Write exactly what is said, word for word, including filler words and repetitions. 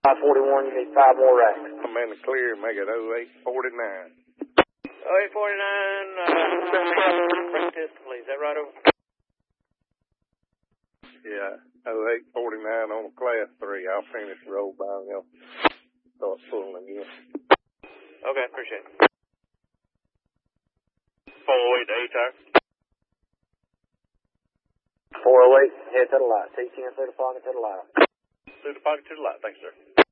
five forty-one, you need five more racks. I'm in the clear, make it oh eight forty-nine. oh eight forty-nine, uh, practice, please. Is that right over? Yeah, oh eight forty-nine on class three. I'll finish the roll by and they'll start pulling again. Okay, appreciate it. four oh eight to eight tire. four oh eight, head to the light. T ten through the pocket to the light. Through the pocket to the light, thanks, sir.